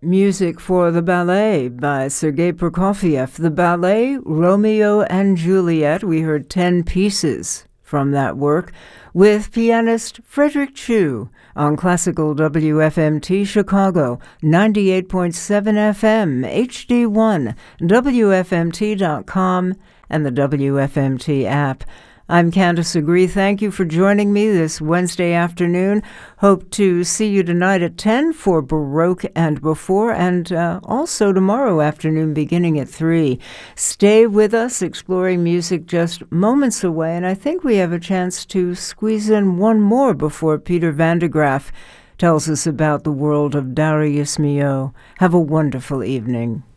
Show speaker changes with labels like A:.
A: Music for the Ballet by Sergei Prokofiev. The ballet Romeo and Juliet. We heard 10 pieces from that work with pianist Frederick Chu on Classical WFMT Chicago, 98.7 FM, HD1, WFMT.com, and the WFMT app. I'm Candace Agree. Thank you for joining me this Wednesday afternoon. Hope to see you tonight at 10 for Baroque and Before, and also tomorrow afternoon beginning at 3. Stay with us, exploring music just moments away, and I think we have a chance to squeeze in one more before Peter van de Graaff tells us about the world of Darius Milhaud. Have a wonderful evening.